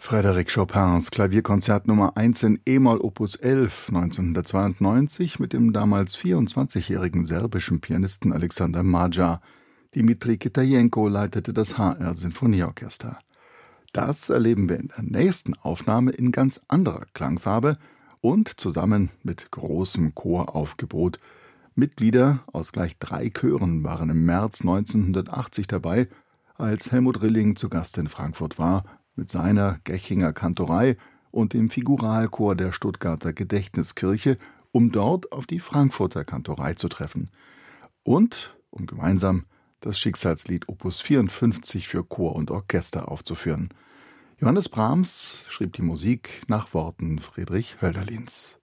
Frédéric Chopins Klavierkonzert Nummer 1 in e-Moll Opus 11 1992 mit dem damals 24-jährigen serbischen Pianisten Alexander Maja. Dimitri Kitajenko leitete das HR-Sinfonieorchester. Das erleben wir in der nächsten Aufnahme in ganz anderer Klangfarbe und zusammen mit großem Choraufgebot. Mitglieder aus gleich 3 Chören waren im März 1980 dabei, als Helmut Rilling zu Gast in Frankfurt war, mit seiner Gechinger Kantorei und dem Figuralchor der Stuttgarter Gedächtniskirche, um dort auf die Frankfurter Kantorei zu treffen. Und um gemeinsam das Schicksalslied Opus 54 für Chor und Orchester aufzuführen. Johannes Brahms schrieb die Musik nach Worten Friedrich Hölderlins.